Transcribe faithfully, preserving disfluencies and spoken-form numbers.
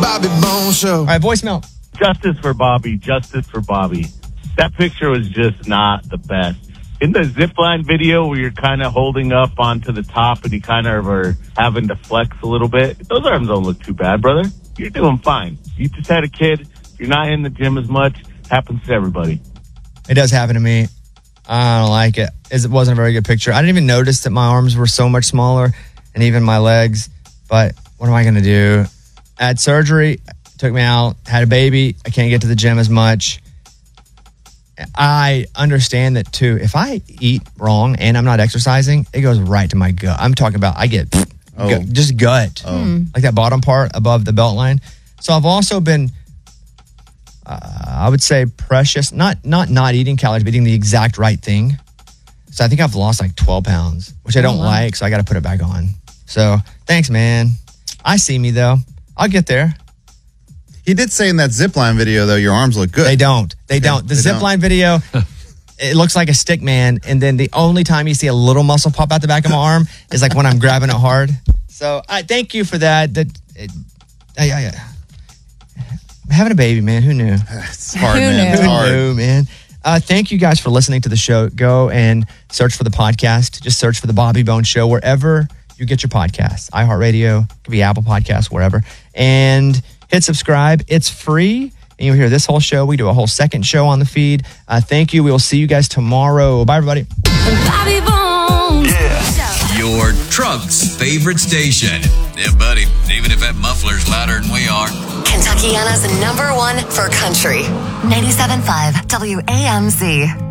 Bobby Bones Show. All right, voicemail. Justice for Bobby. Justice for Bobby. That picture was just not the best. In the zipline video where you're kind of holding up onto the top and you kind of are having to flex a little bit, those arms don't look too bad, brother. You're doing fine. You just had a kid. You're not in the gym as much. Happens to everybody. It does happen to me. I don't like it. It wasn't a very good picture. I didn't even notice that my arms were so much smaller and even my legs. But what am I going to do? I had surgery, took me out, had a baby. I can't get to the gym as much. I understand that too. If I eat wrong and I'm not exercising, it goes right to my gut. I'm talking about I get oh. gut, just gut, oh. like that bottom part above the belt line. So I've also been, uh, I would say, precious, not not not eating calories, but eating the exact right thing. So I think I've lost like twelve pounds, which I don't oh, wow. like. So I got to put it back on. So thanks, man. I see me though. I'll get there. He did say in that zipline video, though, your arms look good. They don't. They okay. don't. The zipline video, it looks like a stick man. And then the only time you see a little muscle pop out the back of my arm is like when I'm grabbing it hard. So I thank you for that. That it, I, I, having a baby, man. Who knew? It's hard, Who man. knew? It's Who hard. knew, man? Uh, thank you guys for listening to the show. Go and search for the podcast. Just search for the Bobby Bones Show wherever you get your podcasts. iHeartRadio, could be Apple Podcasts, wherever. And hit subscribe. It's free. And you'll hear this whole show. We do a whole second show on the feed. Uh, thank you. We will see you guys tomorrow. Bye, everybody. Bobby Bones. Yeah. Your trunk's favorite station. Yeah, buddy. Even if that muffler's louder than we are. Kentuckiana's number one for country. ninety-seven point five W A M Z.